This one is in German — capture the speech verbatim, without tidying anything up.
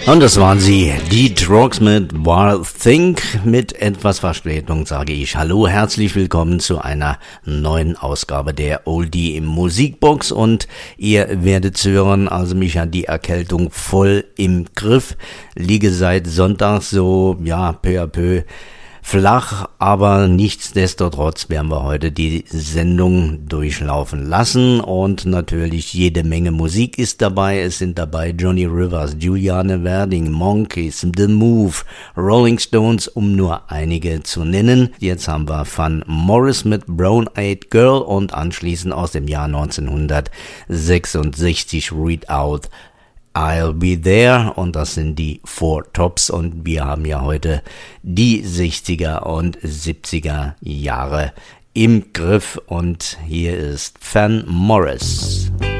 Und das waren sie, die Troggs mit Wild Think. Mit etwas Verspätung sage ich hallo, herzlich willkommen zu einer neuen Ausgabe der Oldie im Musikbox. Und ihr werdet hören, also mich hat die Erkältung voll im Griff. Liege seit Sonntag so, ja, peu à peu flach, aber nichtsdestotrotz werden wir heute die Sendung durchlaufen lassen und natürlich jede Menge Musik ist dabei. Es sind dabei Johnny Rivers, Juliane Werding, Monkeys, The Move, Rolling Stones, um nur einige zu nennen. Jetzt haben wir Van Morris mit Brown Eyed Girl und anschließend aus dem Jahr neunzehnhundertsechsundsechzig Read Out I'll Be There, und das sind die Four Tops, und wir haben ja heute die sechziger und siebziger Jahre im Griff und hier ist Van Morris.